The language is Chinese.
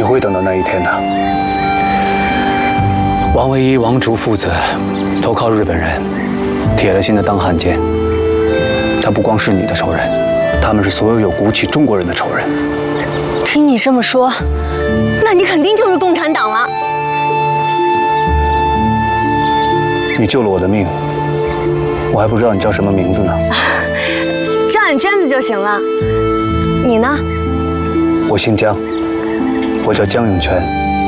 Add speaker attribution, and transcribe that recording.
Speaker 1: 你会等到那一天的。王唯一、王竹父子投靠日本人，铁了心的当汉奸。他不光是你的仇人，他们是所有有骨气中国人的仇人。
Speaker 2: 听你这么说，那你肯定就是共产党了。
Speaker 1: 你救了我的命，我还不知道你叫什么名字呢。
Speaker 2: 叫你娟子就行了。你呢？
Speaker 1: 我姓姜，我叫姜永泉。